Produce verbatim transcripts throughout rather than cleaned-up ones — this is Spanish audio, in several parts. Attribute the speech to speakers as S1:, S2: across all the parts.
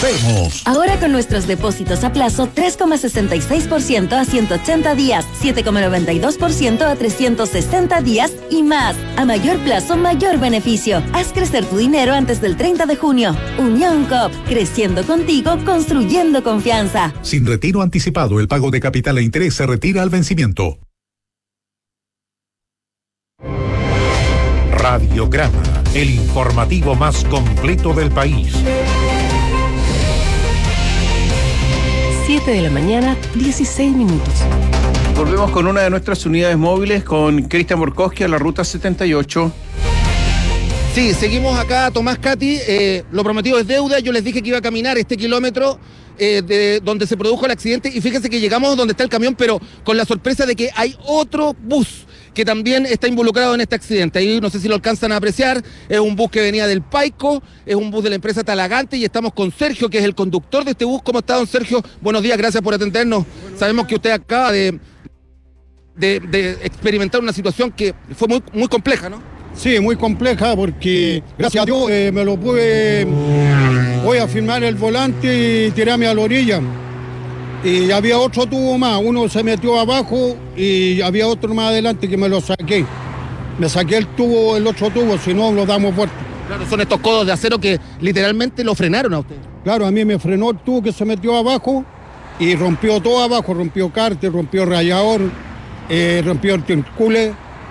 S1: vemos.
S2: Ahora con nuestros depósitos a plazo tres coma sesenta y seis por ciento a ciento ochenta días, siete coma noventa y dos por ciento a trescientos sesenta días y más. A mayor plazo, mayor beneficio. Haz crecer tu dinero antes del treinta de junio. Unión Coop, creciendo contigo, construyendo confianza.
S1: Sin retiro anticipado, el pago de capital e interés se retira al vencimiento. Radiograma, el informativo más completo del país.
S3: siete de la mañana, dieciséis minutos.
S4: Volvemos con una de nuestras unidades móviles, con Cristian Borkowski a la ruta setenta y ocho.
S5: Sí, seguimos acá, Tomás, Katy, eh, lo prometido es deuda. Yo les dije que iba a caminar este kilómetro eh, de donde se produjo el accidente, y fíjense que llegamos donde está el camión, pero con la sorpresa de que hay otro bus que también está involucrado en este accidente. Ahí no sé si lo alcanzan a apreciar, es un bus que venía del Paico, es un bus de la empresa Talagante, y estamos con Sergio, que es el conductor de este bus. ¿Cómo está, don Sergio? Buenos días, gracias por atendernos. Sabemos que usted acaba de, de, de experimentar una situación que fue muy, muy compleja, ¿no?
S6: Sí, muy compleja, porque gracias a Dios eh, me lo pude, voy a firmar el volante y tirarme a la orilla. Y había otro tubo más, uno se metió abajo y había otro más adelante que me lo saqué. Me saqué el tubo, el otro tubo, si no lo damos vuelta.
S5: Claro, son estos codos de acero que literalmente lo frenaron a usted.
S6: Claro, a mí me frenó el tubo que se metió abajo y rompió todo abajo, rompió cárter, rompió rallador, eh, rompió el tincule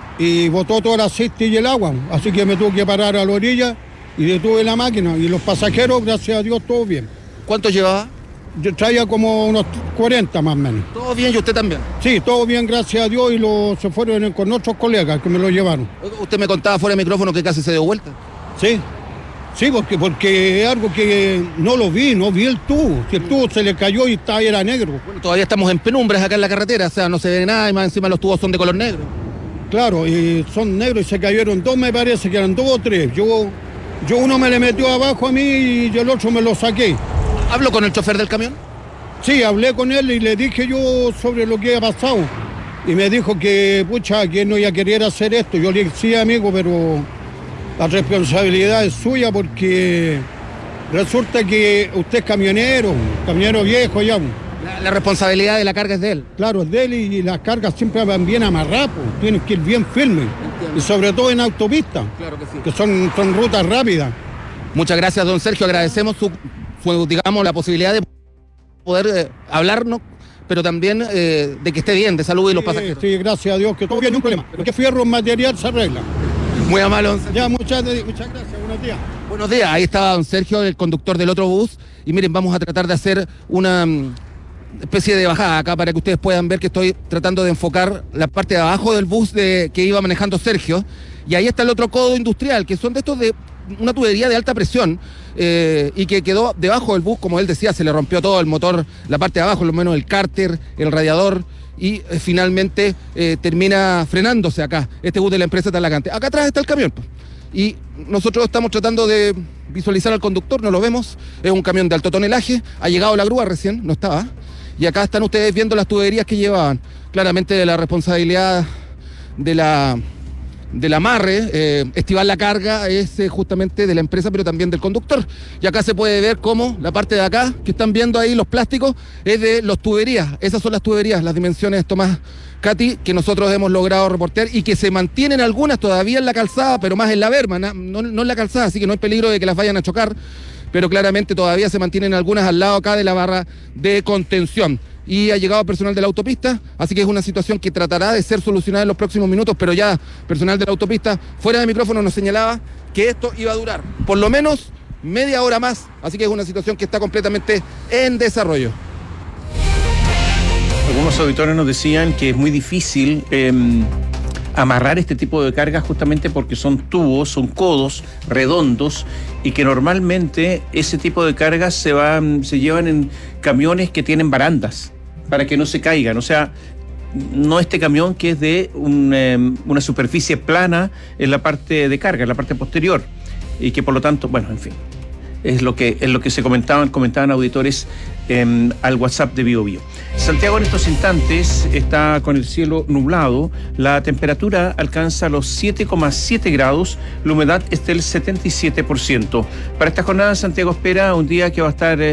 S6: y botó todo el aceite y el agua. Así que me tuve que parar a la orilla y detuve la máquina. Y los pasajeros, gracias a Dios, todo bien.
S5: ¿Cuánto llevaba?
S6: Yo traía como unos cuarenta más o menos.
S5: ¿Todo bien y usted también?
S6: Sí, todo bien, gracias a Dios, y lo, se fueron con otros colegas que me lo llevaron.
S5: Usted me contaba fuera de micrófono que casi se dio vuelta.
S6: Sí, sí, porque, porque es algo que no lo vi, no vi el tubo. Si el tubo se le cayó y estaba, era negro.
S5: Bueno, todavía estamos en penumbras acá en la carretera, o sea, no se ve nada, y más encima los tubos son de color negro.
S6: Claro, y son negros y se cayeron dos, me parece que eran dos o tres. Yo, yo uno me le metió abajo a mí y yo el otro me lo saqué.
S5: ¿Hablo con el chofer del camión?
S6: Sí, hablé con él y le dije yo sobre lo que había pasado. Y me dijo que, pucha, que él no iba a querer hacer esto. Yo le dije, sí, amigo, pero la responsabilidad es suya, porque resulta que usted es camionero, camionero viejo ya.
S5: La, la responsabilidad de la carga es de él.
S6: Claro, es de él, y las cargas siempre van bien amarradas, tienen que ir bien firmes. Y sobre todo en autopista,
S5: claro que sí,
S6: que son, son rutas rápidas.
S5: Muchas gracias, don Sergio. Agradecemos su, su digamos, la posibilidad de poder eh, hablarnos, pero también eh, de que esté bien, de salud y los pasajeros.
S6: Sí, gracias a Dios, que todo bien, no hay problema. Porque fierro, material se arregla.
S5: Muy amable, don Sergio.
S6: Ya, muchas, muchas gracias, buenos días.
S5: Buenos días, ahí estaba don Sergio, el conductor del otro bus. Y miren, vamos a tratar de hacer una especie de bajada acá para que ustedes puedan ver que estoy tratando de enfocar la parte de abajo del bus de, que iba manejando Sergio. Y ahí está el otro codo industrial, que son de estos de una tubería de alta presión, eh, y que quedó debajo del bus, como él decía, se le rompió todo el motor, la parte de abajo, lo menos el cárter, el radiador, y eh, finalmente eh, termina frenándose acá, este bus de la empresa Talagante. Acá atrás está el camión, pues. Y nosotros estamos tratando de visualizar al conductor, no lo vemos, es un camión de alto tonelaje, ha llegado la grúa recién, no estaba, y acá están ustedes viendo las tuberías que llevaban, claramente de la responsabilidad de la... del amarre, eh, estivar la carga es eh, justamente de la empresa, pero también del conductor. Y acá se puede ver cómo la parte de acá, que están viendo ahí los plásticos, es de las tuberías. Esas son las tuberías, las dimensiones, Tomás, Katy, que nosotros hemos logrado reportear y que se mantienen algunas todavía en la calzada, pero más en la berma, no, no en la calzada, así que no hay peligro de que las vayan a chocar, pero claramente todavía se mantienen algunas al lado acá de la barra de contención. Y ha llegado personal de la autopista, así que es una situación que tratará de ser solucionada en los próximos minutos, pero ya personal de la autopista fuera de micrófono nos señalaba que esto iba a durar por lo menos media hora más, así que es una situación que está completamente en desarrollo.
S4: Algunos auditores nos decían que es muy difícil eh, amarrar este tipo de cargas, justamente porque son tubos, son codos redondos, y que normalmente ese tipo de cargas se van, se llevan en camiones que tienen barandas para que no se caigan. O sea, no este camión que es de un, eh, una superficie plana en la parte de carga, en la parte posterior, y que por lo tanto, bueno, en fin, es lo que, es lo que se comentaban, comentaban auditores eh, al WhatsApp de Bio Bio. Santiago en estos instantes está con el cielo nublado, la temperatura alcanza los siete coma siete grados, la humedad es del setenta y siete por ciento. Para esta jornada Santiago espera un día que va a estar... Eh,